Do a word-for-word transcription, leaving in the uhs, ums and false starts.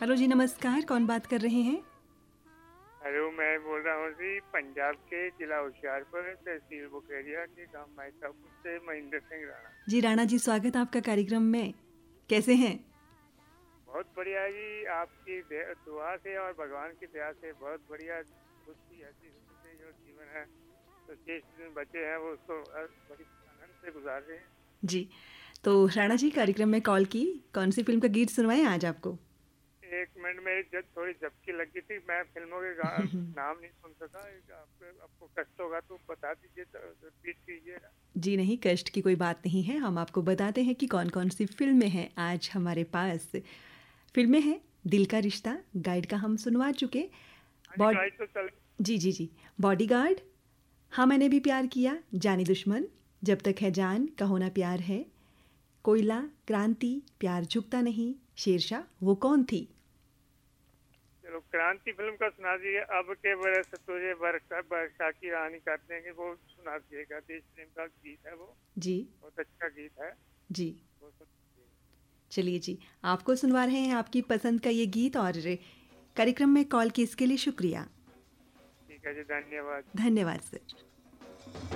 Hello जी, नमस्कार। कौन बात कर रहे हैं? हेलो, मैं बोल रहा हूँ जी पंजाब के जिला होशियारपुर तहसील बुकेरिया के गांव माइतापुर से महेंद्र सिंह राणा। जी राणा जी, स्वागत आपका कार्यक्रम में। कैसे हैं? बहुत बढ़िया जी, आपकी दे- दुआ से और भगवान की दया से बहुत बढ़िया। खुशी ऐसी जिंदगी जो जीवन है, तो शेष दिन बचे हैं वो उसको अ, बड़ी आनंद से गुजार रहे हैं। जी, तो राणा जी कार्यक्रम में कॉल की, कौन सी फिल्म का गीत सुनवाएं आज आपको? एक मिनट में जब थोड़ी झपकी लगी थी, मैं फिल्मों के गा- नाम नहीं सुन सका। आप, आपको कष्ट होगा तो बता दीजिए, तो रिपीट कीजिएगा। जी नहीं, कष्ट की कोई बात नहीं है। हम आपको बताते हैं कि कौन कौन सी फिल्में हैं आज हमारे पास। फिल्में हैं दिल का रिश्ता, गाइड का हम सुनवा चुके। हाँ जी, बॉड गाइड तो चल। जी जी जी बॉडीगार्ड, हाँ मैंने भी प्यार किया, जानी दुश्मन, जब तक है जान, कहो ना प्यार है, कोयला, क्रांति, प्यार झुकता नहीं, शेरशाह, वो कौन थी। चलो, क्रांति फिल्म का सुना दीजिए। अब के बरस तुझे बरसा वर्षा की रानी करते हैं कि वो सुना दीजिएगा। देश प्रेम का गीत है, वो जी बहुत अच्छा गीत है। जी, वो सुन दीजिए। चलिए जी, आपको सुनवा रहे हैं आपकी पसंद का ये गीत। और कार्यक्रम में कॉल की इसके लिए शुक्रिया। ठीक है जी, धन्यवाद। धन्यवाद सर।